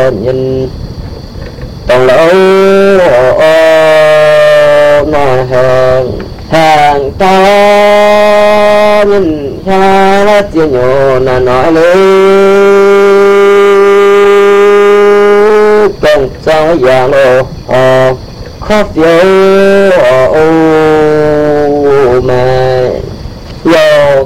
nhìn tổng lỗi mà hàng ta nhìn ha lá chia nhỏ là nói lấy còn sao dạng lộ khó phiếu mà